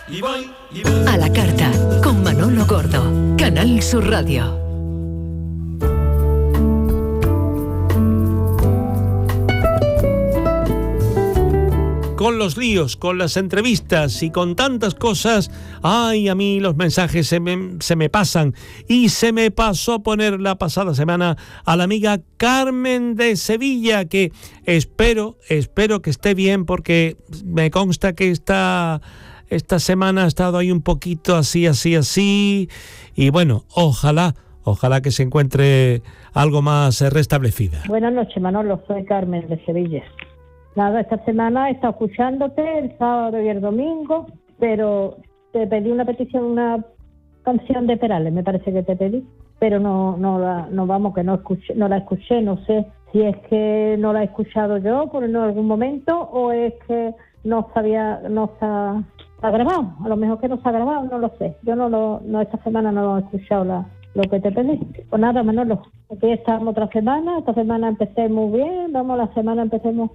A la carta, con Manolo Gordo, Canal Sur Radio. Con los líos, con las entrevistas y con tantas cosas, ay, a mí los mensajes se me pasan. Y se me pasó poner la pasada semana a la amiga Carmen de Sevilla, que espero que esté bien, porque me consta que esta semana ha estado ahí un poquito así, y bueno, ojalá que se encuentre algo más restablecida. Buenas noches, Manolo, soy Carmen de Sevilla. Nada, esta semana he estado escuchándote el sábado y el domingo, pero te pedí una canción de Perales, me parece que te pedí, pero no la escuché, no sé si es que no la he escuchado yo en algún momento o es que no se ha grabado, a lo mejor que no se ha grabado, no lo sé. Yo esta semana no he escuchado lo que te pedí. Pues nada, Manolo, aquí estamos esta semana empecé muy bien, la semana empecemos.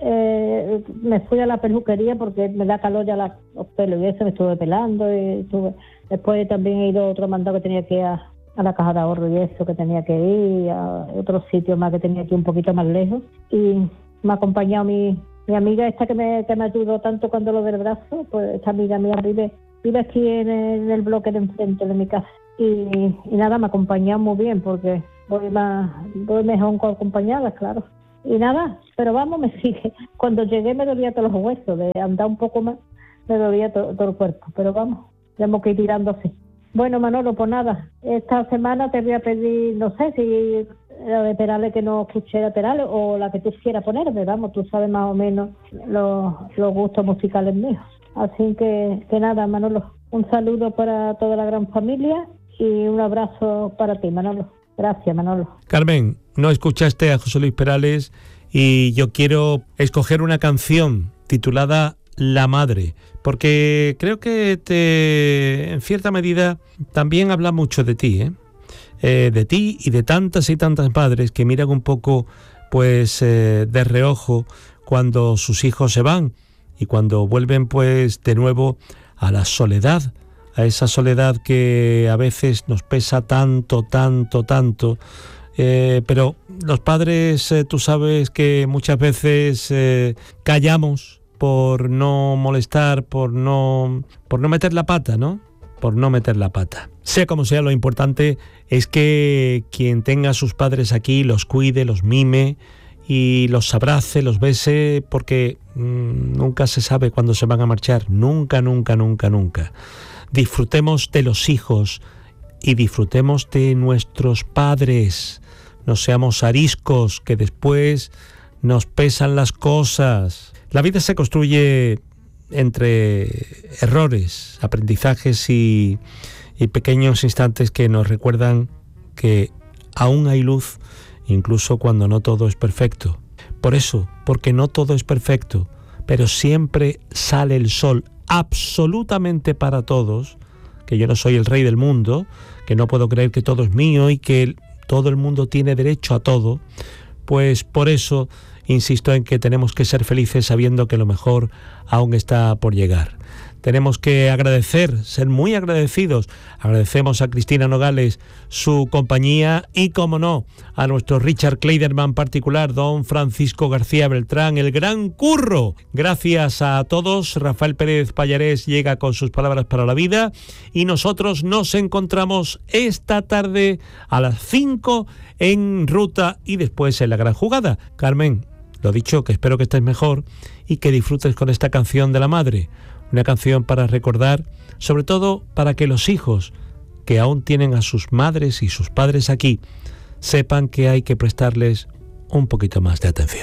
Me fui a la peluquería porque me da calor ya los pelos y eso, me estuve pelando y después también he ido a otro mandado que tenía que ir a la caja de ahorro y eso, que tenía que ir a otro sitio más que tenía que ir un poquito más lejos, y me ha acompañado mi amiga esta que me ayudó tanto cuando lo del brazo. Pues esta amiga mía vive aquí en el bloque de enfrente de mi casa y nada, me ha acompañado muy bien porque voy mejor acompañada, claro. Y nada, pero vamos, me sigue. Cuando llegué me dolía todos los huesos, de andar un poco más me dolía todo el cuerpo, pero vamos, tenemos que ir tirándose. Bueno, Manolo, pues nada, esta semana te voy a pedir, no sé si la de Perales, que no escuché de Perales, o la que tú quieras ponerme, vamos, tú sabes más o menos los gustos musicales míos. Así que nada, Manolo, un saludo para toda la gran familia y un abrazo para ti, Manolo. Gracias, Manolo. Carmen, no escuchaste a José Luis Perales y yo quiero escoger una canción titulada La Madre, porque creo que en cierta medida también habla mucho de ti, de ti y de tantas y tantas madres que miran un poco pues de reojo cuando sus hijos se van y cuando vuelven pues de nuevo a la soledad, a esa soledad que a veces nos pesa tanto, pero los padres, tú sabes que muchas veces callamos por no molestar, por no meter la pata, ¿no? Por no meter la pata. Sea como sea, lo importante es que quien tenga a sus padres aquí los cuide, los mime y los abrace, los bese, porque nunca se sabe cuándo se van a marchar. Nunca. Disfrutemos de los hijos y disfrutemos de nuestros padres. No seamos ariscos, que después nos pesan las cosas. La vida se construye entre errores, aprendizajes y pequeños instantes que nos recuerdan que aún hay luz, incluso cuando no todo es perfecto. Por eso, porque no todo es perfecto, pero siempre sale el sol absolutamente para todos, que yo no soy el rey del mundo, que no puedo creer que todo es mío y que todo el mundo tiene derecho a todo, pues por eso insisto en que tenemos que ser felices sabiendo que lo mejor aún está por llegar. Tenemos que agradecer, ser muy agradecidos. Agradecemos a Cristina Nogales su compañía y, como no, a nuestro Richard Kleiderman particular, don Francisco García Beltrán, el gran Curro. Gracias a todos. Rafael Pérez Pallarés llega con sus palabras para la vida y nosotros nos encontramos esta tarde a las 5 en Ruta y después en La Gran Jugada. Carmen, lo dicho, que espero que estés mejor y que disfrutes con esta canción de la madre. Una canción para recordar, sobre todo para que los hijos que aún tienen a sus madres y sus padres aquí sepan que hay que prestarles un poquito más de atención.